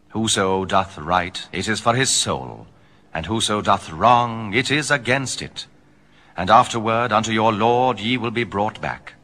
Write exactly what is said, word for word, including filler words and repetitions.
Whoso doth right, it is for his soul, and whoso doth wrong, it is against it. And afterward unto your Lord ye will be brought back.